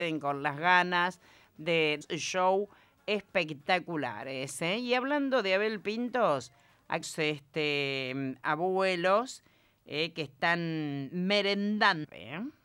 con las ganas de show espectaculares, ¿eh? Y hablando de Abel Pintos, abuelos que están merendando, ¿eh?